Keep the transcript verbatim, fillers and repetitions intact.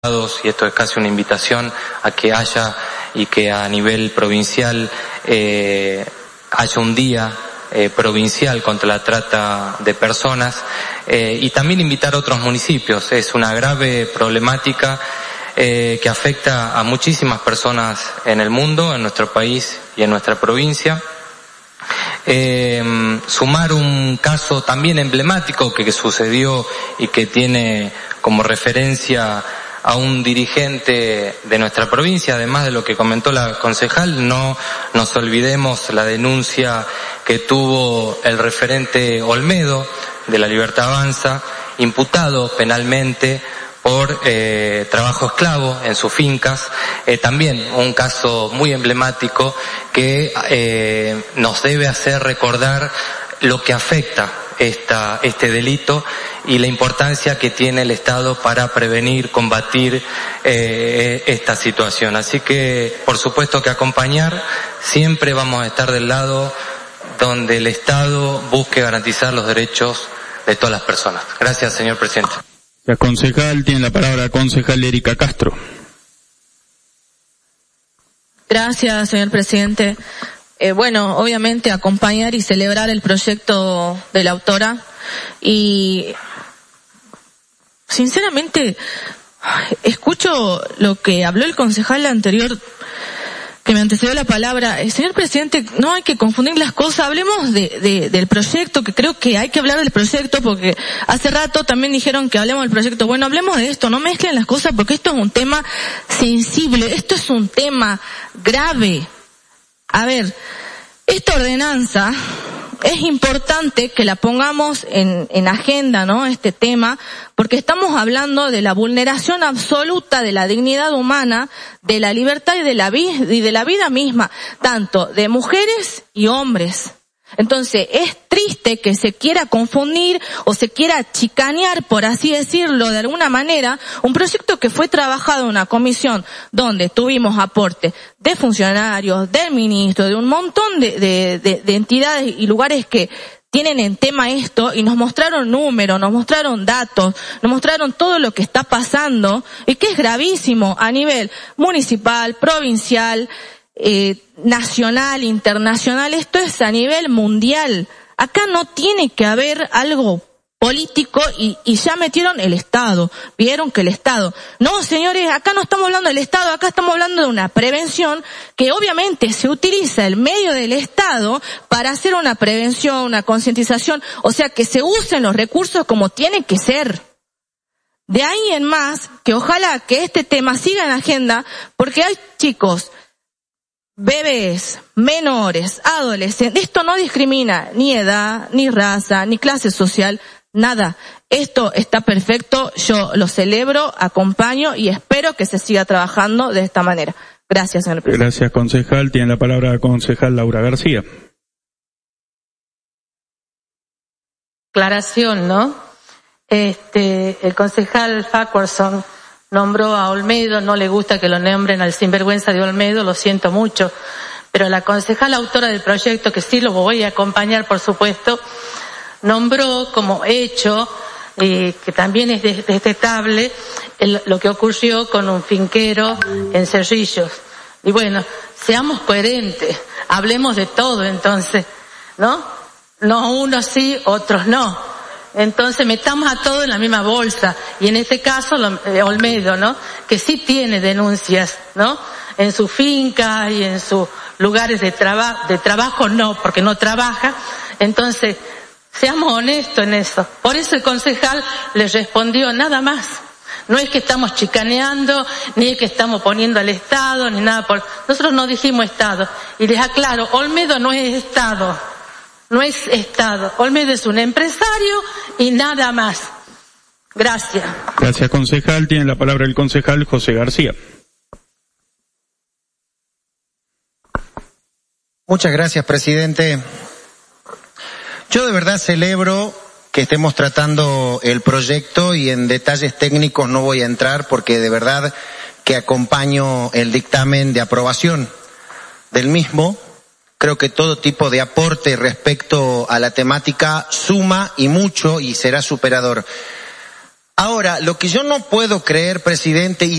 y esto es casi una invitación a que haya y que a nivel provincial eh, haya un día eh, provincial contra la trata de personas eh, y también invitar a otros municipios. Es una grave problemática eh, que afecta a muchísimas personas en el mundo, en nuestro país y en nuestra provincia. Eh, sumar un caso también emblemático que, que sucedió y que tiene como referencia a un dirigente de nuestra provincia, además de lo que comentó la concejal. No nos olvidemos la denuncia que tuvo el referente Olmedo de la Libertad Avanza, imputado penalmente por eh, trabajo esclavo en sus fincas. Eh, también un caso muy emblemático que eh, nos debe hacer recordar lo que afecta esta, este delito y la importancia que tiene el Estado para prevenir, combatir eh, esta situación. Así que, por supuesto que acompañar, siempre vamos a estar del lado donde el Estado busque garantizar los derechos de todas las personas. Gracias, señor presidente. La concejal, tiene la palabra concejal Erika Castro. Gracias, señor presidente. Eh, bueno, obviamente acompañar y celebrar el proyecto de la autora y sinceramente escucho lo que habló el concejal anterior que me antecedió la palabra. Eh, señor presidente, no hay que confundir las cosas. Hablemos de, de, del proyecto, que creo que hay que hablar del proyecto porque hace rato también dijeron que hablemos del proyecto. Bueno, hablemos de esto, no mezclen las cosas porque esto es un tema sensible, esto es un tema grave. A ver, esta ordenanza es importante que la pongamos en, en agenda, ¿no? Este tema, porque estamos hablando de la vulneración absoluta de la dignidad humana, de la libertad y de la vida, y de la vida misma, tanto de mujeres y hombres. Entonces, es triste que se quiera confundir o se quiera chicanear, por así decirlo, de alguna manera, un proyecto que fue trabajado en una comisión donde tuvimos aporte de funcionarios, del ministro, de un montón de, de, de, de entidades y lugares que tienen en tema esto y nos mostraron números, nos mostraron datos, nos mostraron todo lo que está pasando y que es gravísimo a nivel municipal, provincial, Eh, nacional, internacional. Esto es a nivel mundial. Acá no tiene que haber algo político y, y ya metieron el Estado. Vieron que el Estado, no señores, acá no estamos hablando del Estado, acá estamos hablando de una prevención que obviamente se utiliza el medio del Estado para hacer una prevención, una concientización, o sea que se usen los recursos como tiene que ser. De ahí en más, que ojalá que este tema siga en la agenda, porque hay chicos, bebés, menores, adolescentes, esto no discrimina ni edad, ni raza, ni clase social, nada. Esto está perfecto, yo lo celebro, acompaño y espero que se siga trabajando de esta manera. Gracias, señor presidente. Gracias, concejal. Tiene la palabra la concejal Laura García. Aclaración, ¿no? Este, el concejal Fackerson nombró a Olmedo, no le gusta que lo nombren al sinvergüenza de Olmedo, lo siento mucho, pero la concejala autora del proyecto, que sí lo voy a acompañar por supuesto, nombró como hecho, eh, que también es detestable, el, lo que ocurrió con un finquero en Cerrillos. Y bueno, seamos coherentes, hablemos de todo entonces, ¿no? No unos sí, otros no. Entonces metamos a todos en la misma bolsa y en este caso eh, Olmedo, ¿no? Que sí tiene denuncias, ¿no? En su finca y en sus lugares de trabajo, de trabajo no, porque no trabaja. Entonces, seamos honestos en eso. Por eso el concejal le respondió nada más. No es que estamos chicaneando, ni es que estamos poniendo al Estado, ni nada por... Nosotros no dijimos Estado. Y les aclaro, Olmedo no es Estado. No es Estado. Olmedo es un empresario y nada más. Gracias. Gracias, concejal. Tiene la palabra el concejal José García. Muchas gracias, presidente. Yo de verdad celebro que estemos tratando el proyecto y en detalles técnicos no voy a entrar porque de verdad que acompaño el dictamen de aprobación del mismo. Creo que todo tipo de aporte respecto a la temática suma y mucho y será superador. Ahora, lo que yo no puedo creer, presidente, y